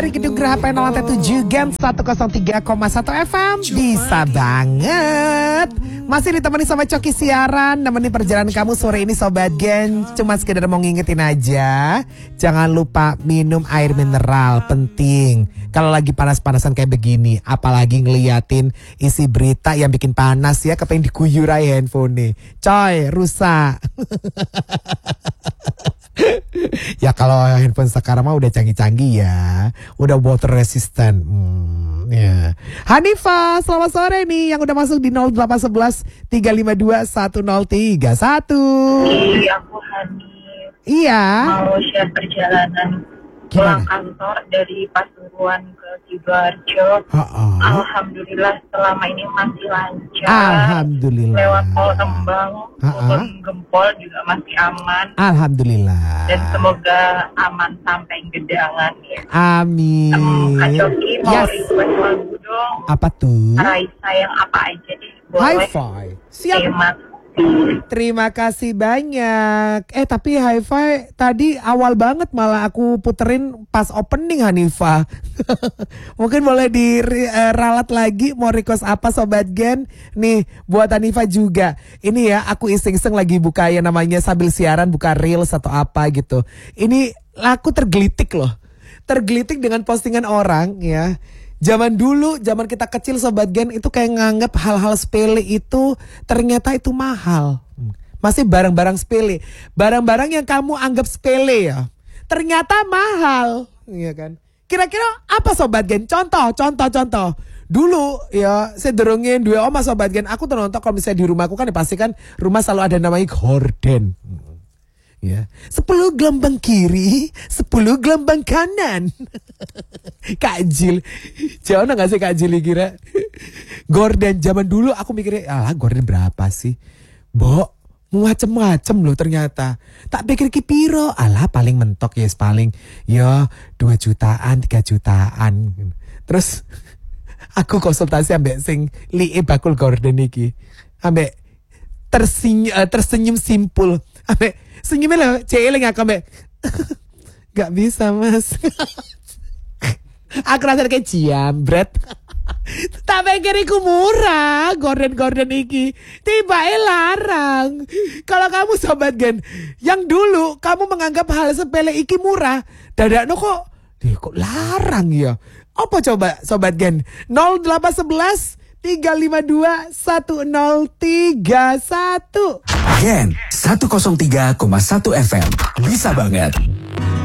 Gedung Geraha lantai 7 Gen 103,1 FM. Bisa banget. Masih ditemani sama Coki siaran, nemenin perjalanan kamu sore ini Sobat Gen. Cuma sekedar mau ngingetin aja, jangan lupa minum air mineral, penting. Kalau lagi panas-panasan kayak begini, apalagi ngeliatin isi berita yang bikin panas ya, kepengen diguyur aja handphone nih. Coy, rusak. Ya kalau handphone sekarang mah udah canggih-canggih ya, udah water resistant. Ya. Hanifah, selamat sore nih yang udah masuk di 0811 352 1031. Iya, aku Hanif. Iya. Mau share perjalanan pulang kantor dari Pasuruan ke Sidoarjo. Alhamdulillah selama ini masih lancar. Alhamdulillah. Lewat Tol Rembang, turun Gempol juga masih aman. Alhamdulillah. Dan semoga aman sampai Gedangan ya. Amin. Kak Coki mau request lagu dong. Apa tuh? Raisa yang apa aja deh. Boleh. Hi-Fi. Siap. Terima kasih banyak. Tapi Hi-Fi tadi awal banget malah aku puterin pas opening Hanifah. Mungkin boleh diralat lagi mau request apa Sobat Gen. Nih buat Hanifah juga. Ini ya aku iseng-iseng lagi buka yang namanya sambil siaran, buka reels atau apa gitu. Ini aku tergelitik loh. Tergelitik dengan postingan orang ya. Zaman dulu, zaman kita kecil Sobat Gen itu kayak nganggap hal-hal sepele itu ternyata itu mahal. Masih barang-barang sepele. Barang-barang yang kamu anggap sepele ya, ternyata mahal. Iya kan? Kira-kira apa Sobat Gen? Contoh. Dulu ya, saya dorongin dua oma Sobat Gen. Aku nonton kalau misalnya di rumahku kan dipastikan rumah selalu ada namanya gorden. Ya, 10 gelombang kiri, 10 gelombang kanan. Kak Jil, jauh gak sih Kak Jil kira? Gorden zaman dulu aku mikirnya, gorden berapa sih? Macem-macem loh ternyata. Tak pikir piro, paling mentok ya, paling 2 jutaan, 3 jutaan. Terus aku konsultasi ambek sing lie bakul gorden iki. Ambek tersenyum simpul. Ambek senyumnya loh, celing aku mbak. Gak bisa mas. Aku rasa kayak jambret. Tak pikir iku murah, gorden iki. Tiba-tiba larang. Kalau kamu Sobat Gen, yang dulu kamu menganggap hal sepele iki murah, dadakno kok larang ya. Apa coba Sobat Gen? 0811 352 1031. Gen 103,1 FM. Bisa banget.